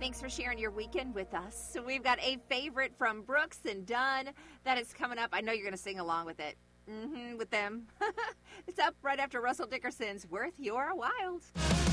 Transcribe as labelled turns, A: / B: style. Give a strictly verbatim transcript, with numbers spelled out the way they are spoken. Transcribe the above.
A: Thanks for sharing your weekend with us. So we've got a favorite from Brooks and Dunn that is coming up. I know you're going to sing along with it. Mm-hmm, with them. It's up right after Russell Dickerson's Worth Your While.